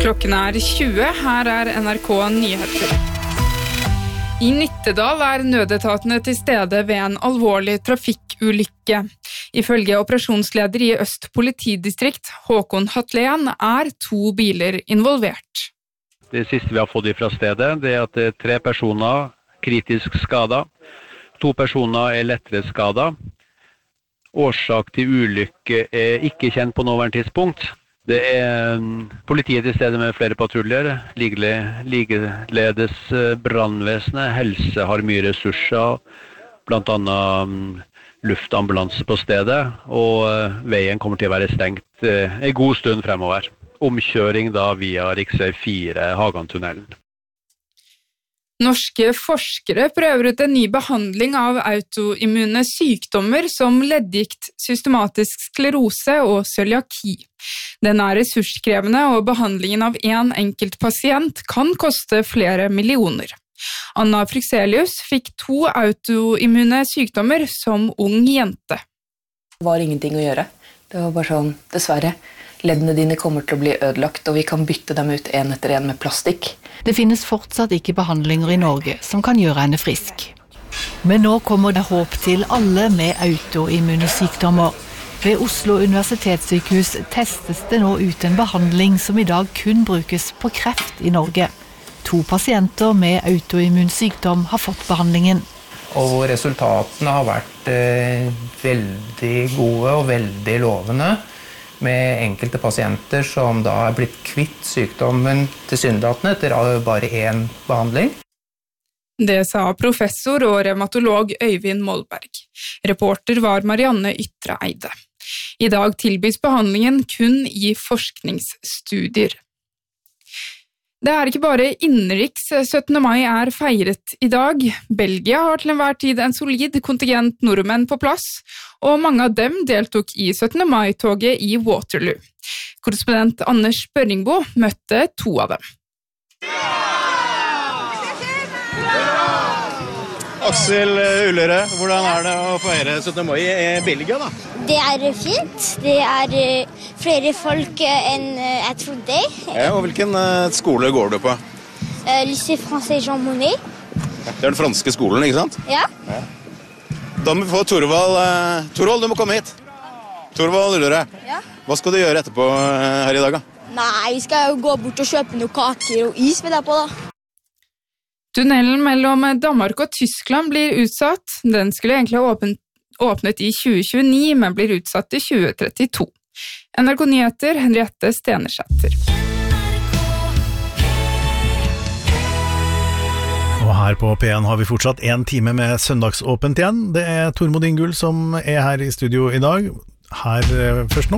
Klokken 20, her NRK Nyheter. I Nittedal nødetatene til stede ved en alvorlig trafikkulykke. Ifølge operasjonsleder i Øst politidistrikt, Håkon Hatlen, 2 biler involvert. Det siste vi har fått fra stedet, det at det 3 personer kritisk skadet, 2 personer lettere skadet. Årsak til ulykke ikke kjent på nåværende tidspunkt. Det politiet til stede med flere patruljer, likeledes brannvesenet, helse har mye ressurser, blant annet luftambulanse på stedet, og veien kommer til å være stengt en god stund fremover. Omkjøring da via riksvei 4 Hagantunnelen. Norske forskere prøver ut en ny behandling av autoimmune sykdommer som leddgikt, systematisk sklerose og cøliaki. Den ressurskrevende, og behandlingen av en enkelt pasient kan koste flere millioner. Anna Fryxelius fikk 2 autoimmune sykdommer som ung jente. Det var ingenting å gjøre. Det var bare sånn, dessverre. Leddene dine kommer til å bli ødelagt, og vi kan bytte dem ut en etter en med plastikk. Det finnes fortsatt ikke behandlinger i Norge som kan gjøre henne frisk. Men nå kommer det håp til alle med autoimmune sykdommer. Ved Oslo universitetssykehus testes det nå ut en behandling som i dag kun brukes på kreft i Norge. 2 pasienter med autoimmun sykdom har fått behandlingen. Og resultatene har vært veldig gode og veldig lovende, med enkelte pasienter som da har blitt kvitt sykdommen tilsynelatende etter bare 1 behandling. Det sa professor og revmatolog Øyvind Molberg. Reporter var Marianne Ytreeide. I dag tilbys behandlingen kun i forskningsstudier. Det ikke bare innenriks 17. mai feiret i dag. Belgia har til enhver tid en solid kontingent nordmenn på plass, og mange av dem deltok i 17. mai-toget i Waterloo. Korrespondent Anders Børringbo møtte 2 av dem. Aksel Ullerød, hvordan det å feire 17. mai i Belgia da? Det fint. Det flere folk enn jeg trodde. Ja, og hvilken skole går du på? Lycée Français Jean Monnet. Det den franske skolen, ikke sant? Ja. Da må vi få Torvald. Torvald, du må komme hit. Torvald Ullerød. Ja. Hva skal du gjøre etterpå her i dag da? Nei, vi skal jo gå bort og kjøpe noen kaker og is med deg på da. Tunnelen mellom Danmark og Tyskland blir utsatt. Den skulle egentlig ha åpnet i 2029, men blir utsatt til 2032. NRK Nyheter, Henriette Stenersæter. Og her på P1 har vi fortsatt 1 time med søndagsåpent igjen. Det Tormod Ingull som her i studio i dag. Her først nå.